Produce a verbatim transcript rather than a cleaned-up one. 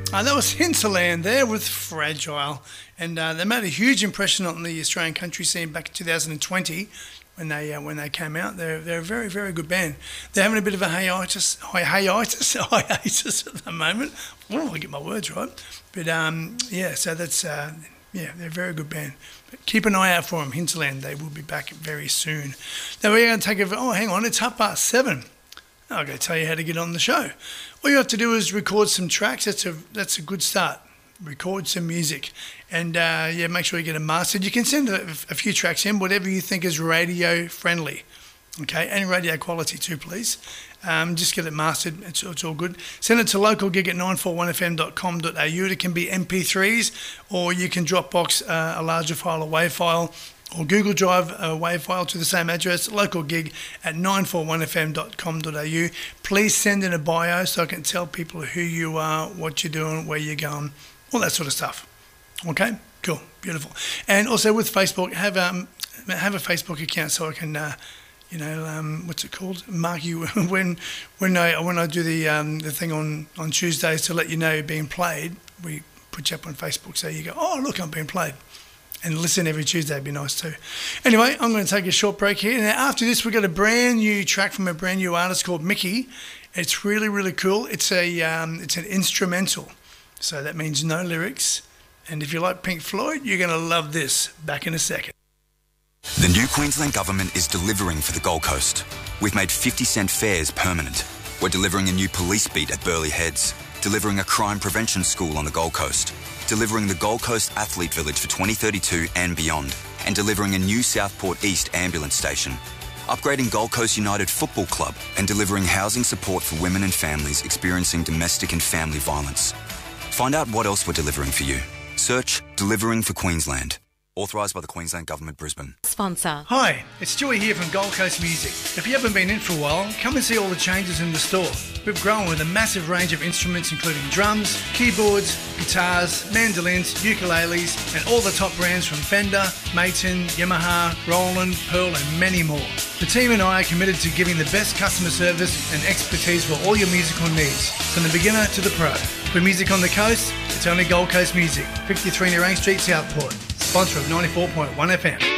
Uh, that was Hinterland there with Fragile, and uh, they made a huge impression on the Australian country scene back in two thousand twenty when they uh, when they came out. They're they're a very very good band. They're having a bit of a hiatus hi- hiatus hiatus at the moment. Oh, I get my words right, but um, yeah. So that's uh, yeah, they're a very good band. But keep an eye out for them, Hinterland. They will be back very soon. Now we're going to take a. Oh, hang on, it's half past seven. I'm going to tell you how to get on the show. All you have to do is record some tracks. That's a that's a good start. Record some music, and uh, yeah, make sure you get them mastered. You can send a, a few tracks in, whatever you think is radio friendly, okay, and radio quality too, please. Um, just get it mastered. It's, it's all good. Send it to local gig at nine four one f m dot com dot a u. It can be M P threes, or you can Dropbox uh, a larger file, a WAV file, or Google Drive a WAV file to the same address, local gig at nine four one f m dot com dot a u. Please send in a bio so I can tell people who you are, what you're doing, where you're going, all that sort of stuff. Okay, cool, beautiful. And also with Facebook, have um have a Facebook account so I can, uh, you know, um, what's it called? Mark you when when I when I do the um, the thing on, on Tuesdays to let you know you're being played. We put you up on Facebook so you go, oh look, I'm being played. And listen every Tuesday would be nice too. Anyway, I'm going to take a short break here. And after this, we've got a brand new track from a brand new artist called Mickey. It's really, really cool. It's a um, it's an instrumental. So that means no lyrics. And if you like Pink Floyd, you're going to love this. Back in a second. The new Queensland Government is delivering for the Gold Coast. We've made fifty cent fares permanent. We're delivering a new police beat at Burleigh Heads, delivering a crime prevention school on the Gold Coast, delivering the Gold Coast Athlete Village for twenty thirty-two and beyond, and delivering a new Southport East ambulance station, upgrading Gold Coast United Football Club, and delivering housing support for women and families experiencing domestic and family violence. Find out what else we're delivering for you. Search Delivering for Queensland. Authorised by the Queensland Government, Brisbane. Sponsor. Hi, it's Stewie here from Gold Coast Music. If you haven't been in for a while, come and see all the changes in the store. We've grown with a massive range of instruments including drums, keyboards, guitars, mandolins, ukuleles, and all the top brands from Fender, Maton, Yamaha, Roland, Pearl, and many more. The team and I are committed to giving the best customer service and expertise for all your musical needs, from the beginner to the pro. For music on the coast, it's only Gold Coast Music, fifty-three Nerang Street, Southport. Sponsor of ninety-four point one F M.